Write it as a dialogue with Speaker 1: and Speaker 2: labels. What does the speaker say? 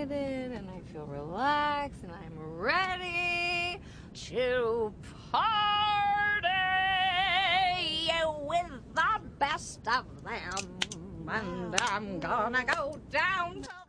Speaker 1: excited and I feel relaxed and I'm ready to party with the best of them. And I'm gonna go down to